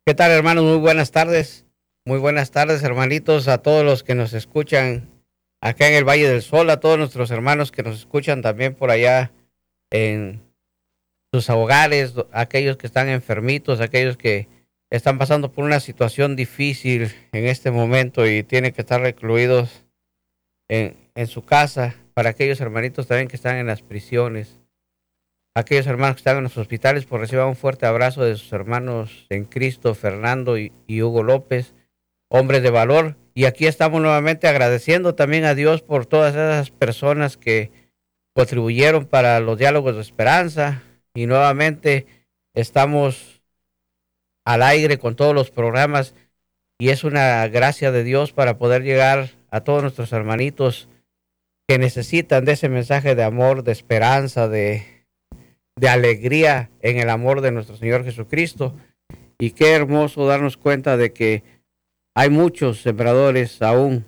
¿Qué tal, hermanos? Muy buenas tardes. Muy buenas tardes, hermanitos, a todos los que nos escuchan acá en el Valle del Sol, a todos nuestros hermanos que nos escuchan también por allá en sus hogares, aquellos que están enfermitos, aquellos que están pasando por una situación difícil en este momento y tienen que estar recluidos en su casa, para aquellos hermanitos también que están en las prisiones. Aquellos hermanos que están en los hospitales, pues reciban un fuerte abrazo de sus hermanos en Cristo, Fernando y Hugo López, hombres de valor. Y aquí estamos nuevamente agradeciendo también a Dios por todas esas personas que contribuyeron para los diálogos de esperanza. Y nuevamente estamos al aire con todos los programas. Y es una gracia de Dios para poder llegar a todos nuestros hermanitos que necesitan de ese mensaje de amor, de esperanza, de alegría en el amor de nuestro Señor Jesucristo. Y qué hermoso darnos cuenta de que hay muchos sembradores aún.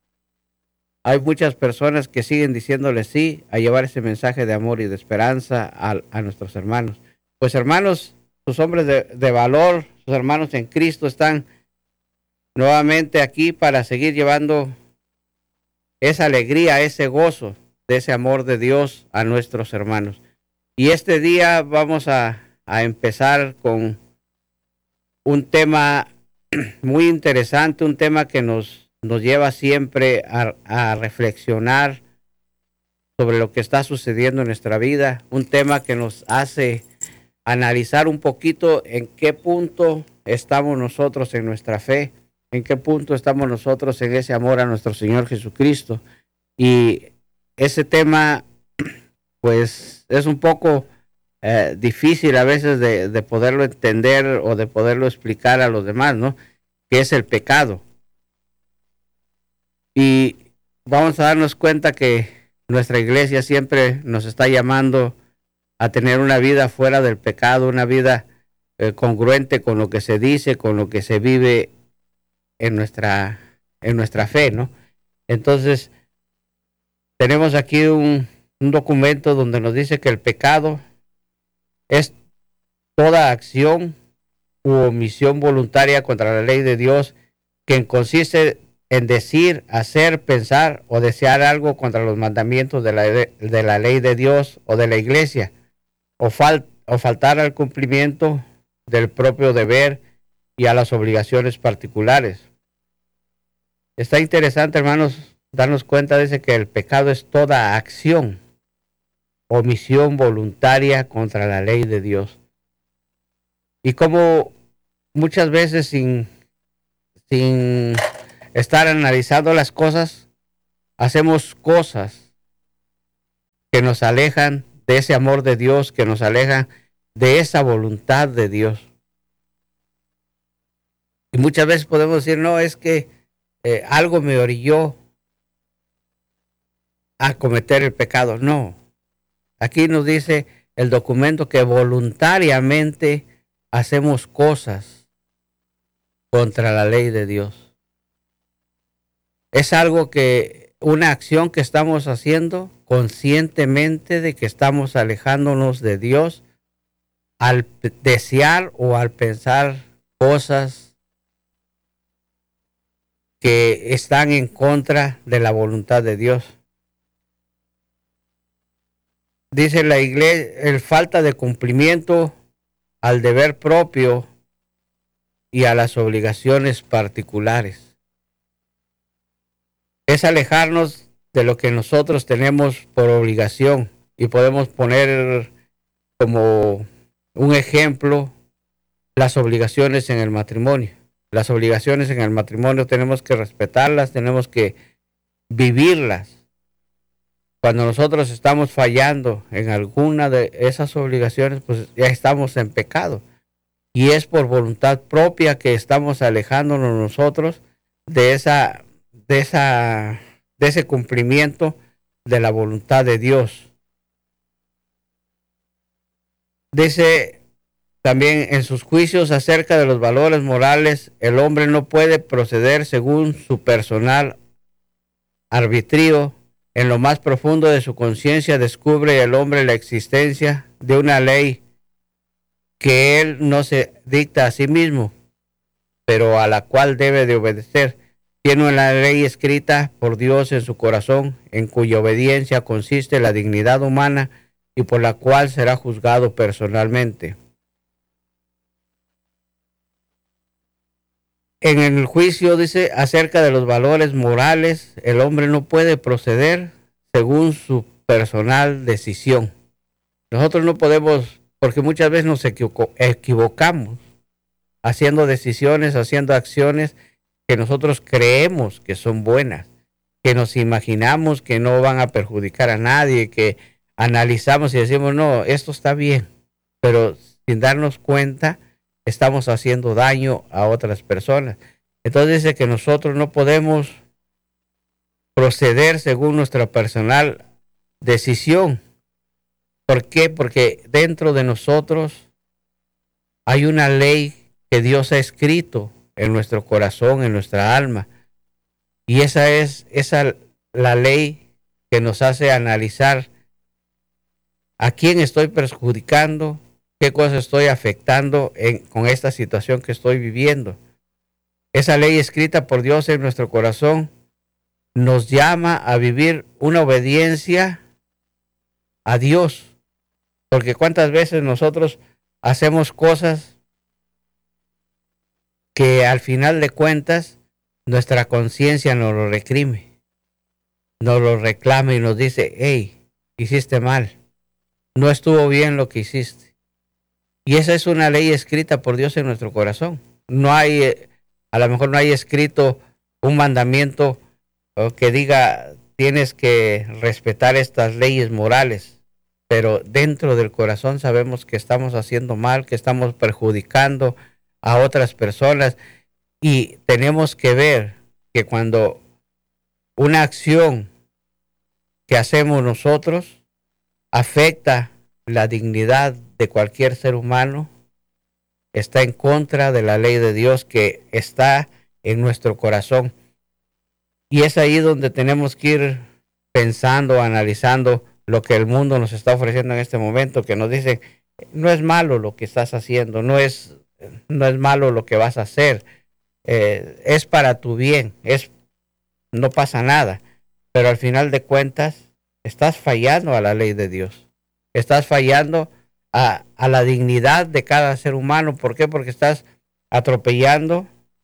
Hay muchas personas que siguen diciéndole sí a llevar ese mensaje de amor y de esperanza a nuestros hermanos. Pues hermanos, sus hombres de valor, sus hermanos en Cristo están nuevamente aquí para seguir llevando esa alegría, ese gozo de ese amor de Dios a nuestros hermanos. Y este día vamos a empezar con un tema muy interesante, un tema que nos lleva siempre a reflexionar sobre lo que está sucediendo en nuestra vida, un tema que nos hace analizar un poquito en qué punto estamos nosotros en nuestra fe, en qué punto estamos nosotros en ese amor a nuestro Señor Jesucristo. Y ese tema pues es un poco difícil a veces de poderlo entender o de poderlo explicar a los demás, ¿no? Que es el pecado. Y vamos a darnos cuenta que nuestra iglesia siempre nos está llamando a tener una vida fuera del pecado, una vida congruente con lo que se dice, con lo que se vive en nuestra fe, ¿no? Entonces, tenemos aquí un documento donde nos dice que el pecado es toda acción u omisión voluntaria contra la ley de Dios que consiste en decir, hacer, pensar o desear algo contra los mandamientos de la ley de Dios o de la iglesia, o faltar al cumplimiento del propio deber y a las obligaciones particulares. Está interesante, hermanos, darnos cuenta de que el pecado es toda acción, omisión voluntaria contra la ley de Dios. Y como muchas veces sin estar analizando las cosas, hacemos cosas que nos alejan de ese amor de Dios, que nos alejan de esa voluntad de Dios. Y muchas veces podemos decir, no, es que algo me orilló a cometer el pecado. No. Aquí nos dice el documento que voluntariamente hacemos cosas contra la ley de Dios. Es algo una acción que estamos haciendo conscientemente de que estamos alejándonos de Dios al desear o al pensar cosas que están en contra de la voluntad de Dios. Dice la iglesia, el falta de cumplimiento al deber propio y a las obligaciones particulares. Es alejarnos de lo que nosotros tenemos por obligación, y podemos poner como un ejemplo las obligaciones en el matrimonio. Las obligaciones en el matrimonio tenemos que respetarlas, tenemos que vivirlas. Cuando nosotros estamos fallando en alguna de esas obligaciones, pues ya estamos en pecado. Y es por voluntad propia que estamos alejándonos nosotros de ese cumplimiento de la voluntad de Dios. Dice también en sus juicios acerca de los valores morales, el hombre no puede proceder según su personal arbitrio. En lo más profundo de su conciencia descubre el hombre la existencia de una ley que él no se dicta a sí mismo, pero a la cual debe de obedecer. Tiene una ley escrita por Dios en su corazón, en cuya obediencia consiste la dignidad humana y por la cual será juzgado personalmente. En el juicio dice acerca de los valores morales, el hombre no puede proceder según su personal decisión. Nosotros no podemos, porque muchas veces nos equivocamos haciendo decisiones, haciendo acciones que nosotros creemos que son buenas, que nos imaginamos que no van a perjudicar a nadie, que analizamos y decimos, no, esto está bien, pero sin darnos cuenta estamos haciendo daño a otras personas. Entonces dice que nosotros no podemos proceder según nuestra personal decisión. ¿Por qué? Porque dentro de nosotros hay una ley que Dios ha escrito en nuestro corazón, en nuestra alma. Y esa es la ley que nos hace analizar a quién estoy perjudicando, qué cosas estoy afectando con esta situación que estoy viviendo. Esa ley escrita por Dios en nuestro corazón nos llama a vivir una obediencia a Dios. Porque cuántas veces nosotros hacemos cosas que al final de cuentas nuestra conciencia nos lo recrime, nos lo reclama y nos dice, hey, hiciste mal, no estuvo bien lo que hiciste. Y esa es una ley escrita por Dios en nuestro corazón. No hay, a lo mejor no hay escrito un mandamiento que diga tienes que respetar estas leyes morales. Pero dentro del corazón sabemos que estamos haciendo mal, que estamos perjudicando a otras personas y tenemos que ver que cuando una acción que hacemos nosotros afecta la dignidad de cualquier ser humano, está en contra de la ley de Dios que está en nuestro corazón. Y es ahí donde tenemos que ir pensando, analizando lo que el mundo nos está ofreciendo en este momento, que nos dicen, no es malo lo que estás haciendo, no es malo lo que vas a hacer, es para tu bien, no pasa nada, pero al final de cuentas estás fallando a la ley de Dios, estás fallando a la dignidad de cada ser humano. ¿Por qué? Porque estás atropellando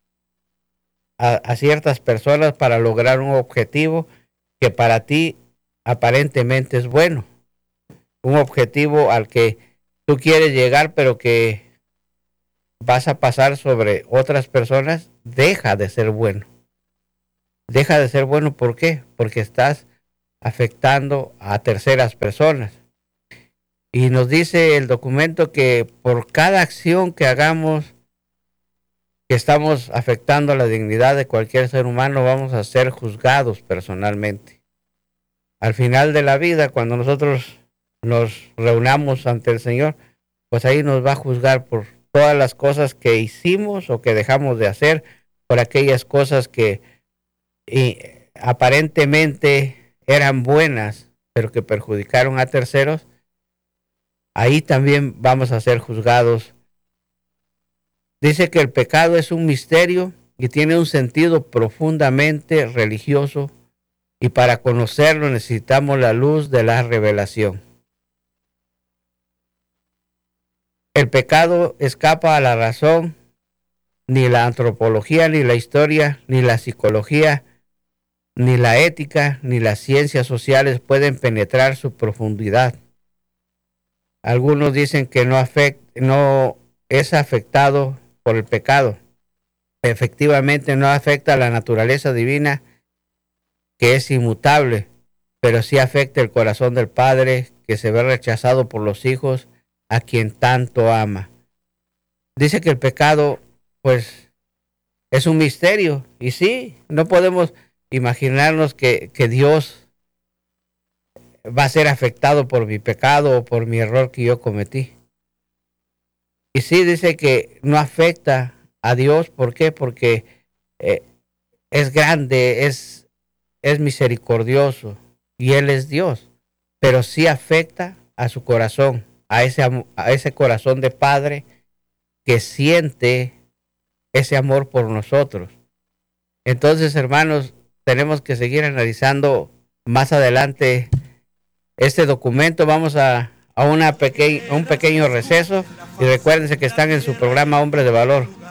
a ciertas personas para lograr un objetivo que para ti aparentemente es bueno, un objetivo al que tú quieres llegar, pero que vas a pasar sobre otras personas, deja de ser bueno. Deja de ser bueno, ¿por qué? Porque estás afectando a terceras personas. Y nos dice el documento que por cada acción que hagamos, que estamos afectando la dignidad de cualquier ser humano, vamos a ser juzgados personalmente. Al final de la vida, cuando nosotros nos reunamos ante el Señor, pues ahí nos va a juzgar por todas las cosas que hicimos o que dejamos de hacer, por aquellas cosas que aparentemente eran buenas, pero que perjudicaron a terceros. Ahí también vamos a ser juzgados. Dice que el pecado es un misterio y tiene un sentido profundamente religioso. Y para conocerlo necesitamos la luz de la revelación. El pecado escapa a la razón, ni la antropología, ni la historia, ni la psicología, ni la ética, ni las ciencias sociales pueden penetrar su profundidad. Algunos dicen que no es afectado por el pecado. Efectivamente no afecta a la naturaleza divina, que es inmutable, pero sí afecta el corazón del padre que se ve rechazado por los hijos a quien tanto ama. Dice que el pecado, pues, es un misterio. Y sí, no podemos imaginarnos que Dios va a ser afectado por mi pecado o por mi error que yo cometí. Y sí, dice que no afecta a Dios. ¿Por qué? Porque es grande, es misericordioso y Él es Dios, pero sí afecta a su corazón, a ese corazón de padre que siente ese amor por nosotros. Entonces, hermanos, tenemos que seguir analizando más adelante este documento. Vamos a un pequeño receso y recuérdense que están en su programa Hombres de Valor.